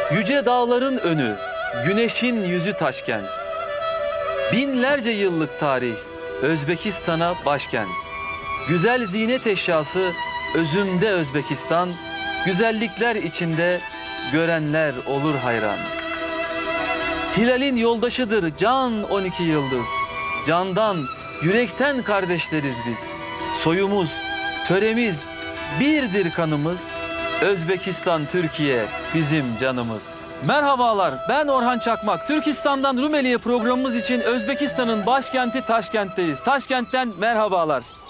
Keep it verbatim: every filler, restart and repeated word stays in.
Yüce dağların önü, güneşin yüzü Taşkent. Binlerce yıllık tarih, Özbekistan'a başkent. Güzel zinet eşyası, özünde Özbekistan. Güzellikler içinde görenler olur hayran. Hilal'in yoldaşıdır can on iki yıldız. Candan, yürekten kardeşleriz biz. Soyumuz, töremiz, birdir kanımız. Özbekistan, Türkiye bizim canımız. Merhabalar, ben Orhan Çakmak. Türkistan'dan Rumeli'ye programımız için Özbekistan'ın başkenti Taşkent'teyiz. Taşkent'ten merhabalar.